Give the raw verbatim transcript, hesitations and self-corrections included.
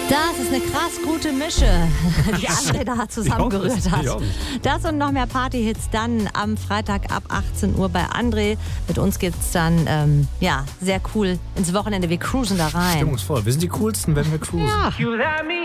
Das ist eine krass gute Mische, die André da zusammengerührt hat. Das und noch mehr Partyhits dann am Freitag ab achtzehn Uhr bei André. Mit uns geht's dann, ähm, ja, sehr cool ins Wochenende. Wir cruisen da rein. Stimmungsvoll. Wir sind die Coolsten, wenn wir cruisen. Ja.